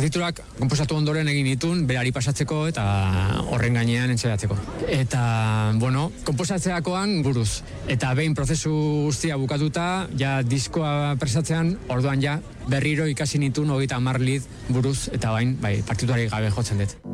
partiturak konposatu ondoren egin ditun, berari pasatzeko eta horren gainean entxeratzeko. Eta, konposatzeakoan buruz. Eta behin prozesu guztia bukatuta, ja diskoa presatzean, orduan ja berriro ikasi nitun 30 lit buruz, eta bain, partiturari gabe jotzen dut.